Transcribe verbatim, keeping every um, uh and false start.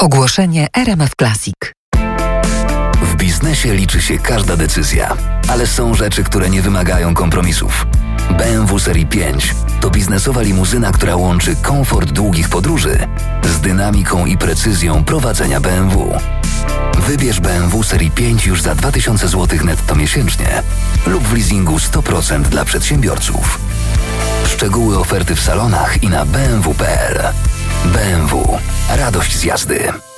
Ogłoszenie R M F Classic. W biznesie liczy się każda decyzja, ale są rzeczy, które nie wymagają kompromisów. B M W Serii pięć to biznesowa limuzyna, która łączy komfort długich podróży z dynamiką i precyzją prowadzenia B M W. Wybierz B M W Serii pięć już za dwa tysiące złotych netto miesięcznie lub w leasingu sto procent dla przedsiębiorców. Szczegóły oferty w salonach i na b m w kropka p l. B M W. Radość z jazdy.